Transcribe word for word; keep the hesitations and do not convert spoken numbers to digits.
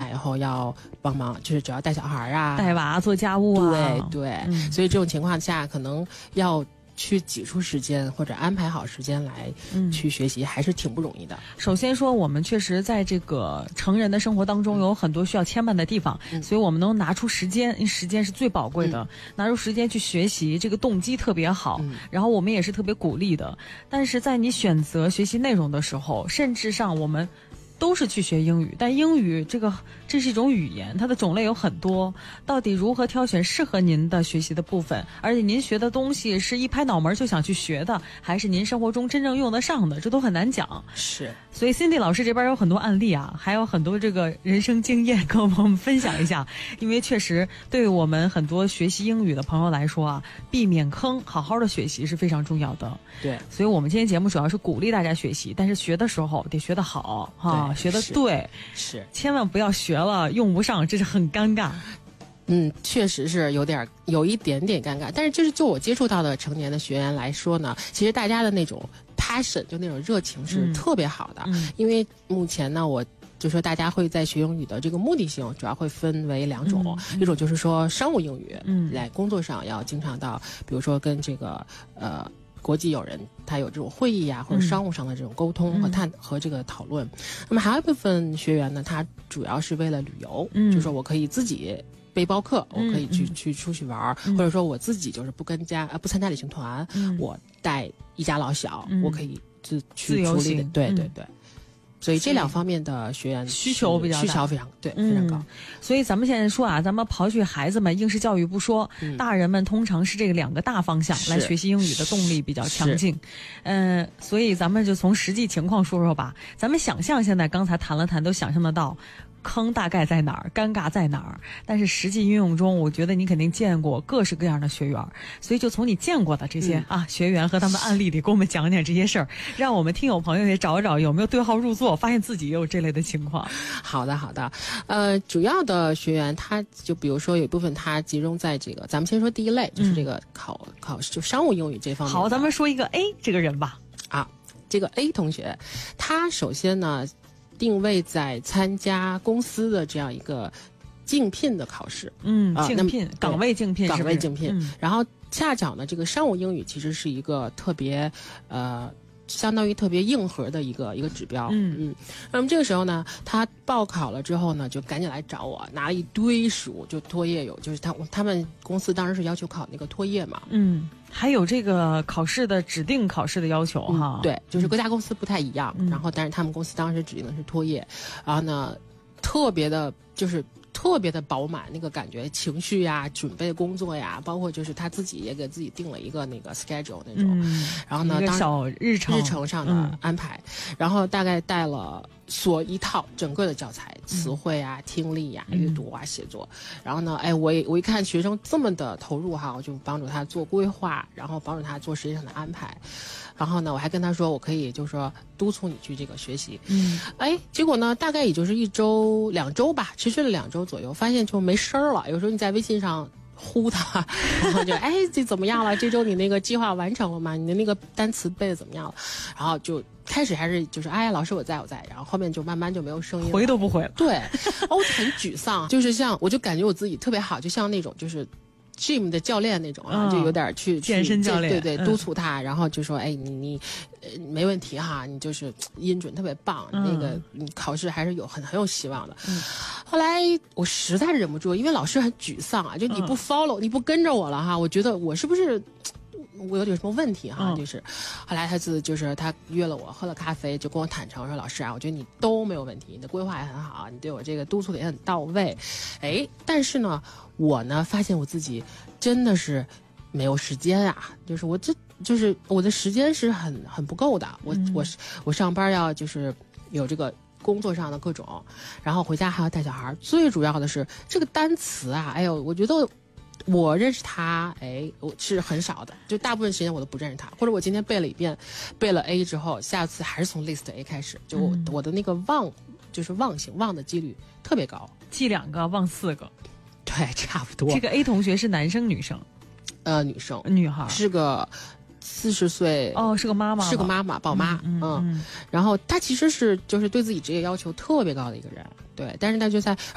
来以后要帮忙，就是主要带小孩啊、 带娃、做家务啊。 对对、 嗯， 所以这种情况下，可能要去挤出时间或者安排好时间来去学习，嗯、还是挺不容易的。 首先说，我们确实在这个成人的生活当中有很多需要牵绊的地方，嗯、所以我们能拿出时间，因为时间是最宝贵的，嗯、拿出时间去学习，这个动机特别好。嗯、然后我们也是特别鼓励的。但是在你选择学习内容的时候，甚至上我们都是去学英语，但英语这个这是一种语言，它的种类有很多，到底如何挑选适合您的学习的部分，而且您学的东西是一拍脑门就想去学的，还是您生活中真正用得上的，这都很难讲。 是， 所以 Cindy 老师这边有很多案例啊，还有很多这个人生经验跟我们分享一下，因为确实对于我们很多学习英语的朋友来说啊，避免坑，好好的学习是非常重要的。 对， 所以我们今天节目主要是鼓励大家学习，但是学的时候得学得好哈。学的对， 是千万不要学了用不上，这是很尴尬。 嗯，确实是有点有一点点尴尬，但是就是就我接触到的成年的学员来说呢，其实大家的那种 passion 就那种热情是特别好的。嗯，因为目前呢，我就说大家会在学英语的这个目的性主要会分为两种，嗯、一种就是说商务英语，嗯，来工作上要经常到，比如说跟这个呃。国际友人他有这种会议啊，或者商务上的这种沟通和探、嗯、和这个讨论。那么还有一部分学员呢，他主要是为了旅游，嗯，就是说我可以自己背包客，嗯、我可以去、嗯、去出去玩，嗯、或者说我自己就是不跟家呃不参加旅行团，嗯、我带一家老小，嗯、我可以自去处理的，对对对。所以这两方面的学员需求比较大， 需求非常对、嗯、非常高。 所以咱们现在说啊，咱们刨去孩子们应试教育不说，嗯、大人们通常是这个两个大方向来学习英语的动力比较强劲。嗯、呃，所以咱们就从实际情况说说吧。咱们想象现在刚才谈了谈，都想象得到。坑大概在哪儿，尴尬在哪儿，但是实际运用中我觉得你肯定见过各式各样的学员，所以就从你见过的这些、嗯、啊学员和他们案例里给我们讲讲这些事儿，让我们听友朋友也找一找有没有对号入座，发现自己也有这类的情况。 好的好的，呃主要的学员他就比如说有一部分他集中在这个，咱们先说第一类，就是这个考、嗯、考试就商务英语这方面。 好，咱们说一个 A 这个人吧。 啊，这个 A 同学他首先呢定位在参加公司的这样一个竞聘的考试， 嗯，竞聘、呃、岗位竞聘， 岗位竞聘。 嗯、 然后恰巧呢，这个商务英语其实是一个特别，呃，相当于特别硬核的一个一个指标。嗯嗯。那么这个时候呢，他报考了之后呢，就赶紧来找我，拿了一堆书，就托业有，就是他他们公司当时是要求考那个托业嘛。 嗯。还有这个考试的指定考试的要求哈、 嗯，对，就是各家公司不太一样，嗯、然后但是他们公司当时指定的是托业，然后呢，特别的就是特别的饱满，那个感觉情绪呀、准备工作呀，包括就是他自己也给自己定了一个那个 schedule 那种，嗯、然后呢， 一个小日程日程上的安排，嗯、然后大概带了所一套整个的教材，词汇啊、听力呀、阅读啊、写作。然后呢，哎，我也我一看学生这么的投入哈，我就帮助他做规划，然后帮助他做时间上的安排。然后呢，我还跟他说，我可以就是说督促你去这个学习。嗯，哎，结果呢，大概也就是一周、两周吧，持续了两周左右，发现就没声儿了。有时候你在微信上呼他，然后就哎，这怎么样了？这周你那个计划完成了吗？你的那个单词背的怎么样了？然后就开始还是就是哎，老师我在我在，然后后面就慢慢就没有声音了， 回都不回了。 对，哦，我就很沮丧，就是像我就感觉我自己特别好，就像那种就是。gym 的教练那种啊，嗯、就有点去健身教练， 对对，督促他，嗯、然后就说，哎，你你，呃，没问题哈，你就是音准特别棒，嗯、那个你考试还是有很很有希望的。嗯、后来我实在忍不住，因为老师很沮丧啊，就你不 follow，、嗯、你不跟着我了哈，我觉得我是不是？我有点什么问题哈，嗯、就是后来他是就是他约了我喝了咖啡，就跟我坦诚说，老师啊，我觉得你都没有问题，你的规划也很好，你对我这个督促的也很到位，哎，但是呢，我呢发现我自己真的是没有时间啊，就是我这就是我的时间是很很不够的，我、嗯、我我上班要就是有这个。工作上的各种，然后回家还要带小孩，最主要的是这个单词啊，哎呦，我觉得。我认识他，哎，我是很少的，就大部分时间我都不认识他，或者我今天背了一遍，背了 A 之后，下次还是从 list A 开始，就我、嗯、我的那个忘，就是忘性忘的几率特别高， 记两个忘四个， 对，差不多。 这个 A 同学是男生女生？ 呃，女生， 女孩， 是个四十岁， 哦，是个妈妈， 是个妈妈，宝妈， 嗯，嗯嗯然后她其实是就是对自己职业要求特别高的一个人，对，但是她就在。